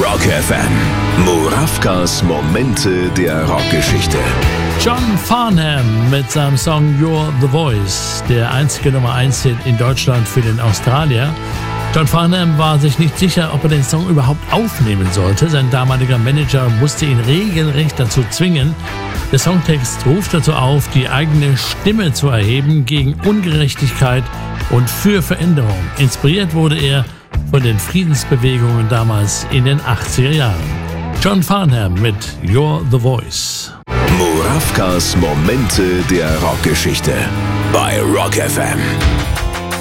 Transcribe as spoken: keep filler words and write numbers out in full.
Rock F M. Murawkas Momente der Rockgeschichte. John Farnham mit seinem Song You're the Voice, der einzige Nummer eins Hit in Deutschland für den Australier. John Farnham war sich nicht sicher, ob er den Song überhaupt aufnehmen sollte. Sein damaliger Manager musste ihn regelrecht dazu zwingen. Der Songtext ruft dazu auf, die eigene Stimme zu erheben gegen Ungerechtigkeit und für Veränderung. Inspiriert wurde er von den Friedensbewegungen damals in den achtziger Jahren. John Farnham mit You're the Voice. Murawkas Momente der Rockgeschichte bei Rock F M.